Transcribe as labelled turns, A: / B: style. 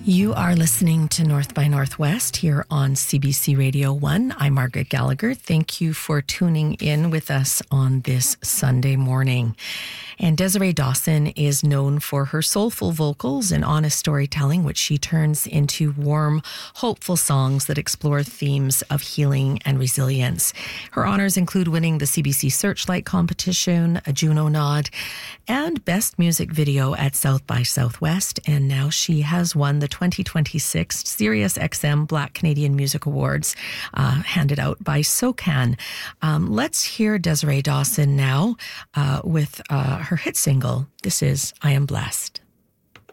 A: You are listening to North by Northwest here on CBC Radio 1. I'm Margaret Gallagher. Thank you for tuning in with us on this Sunday morning. And Desiree Dawson is known for her soulful vocals and honest storytelling, which she turns into warm, hopeful songs that explore themes of healing and resilience. Her honors include winning the CBC Searchlight competition, a Juno nod, and Best Music Video at South by Southwest. And now she has won the 2026 Sirius XM Black Canadian Music Awards, handed out by SOCAN. Let's hear Desiree Dawson now with her hit single, This Is I Am Blessed.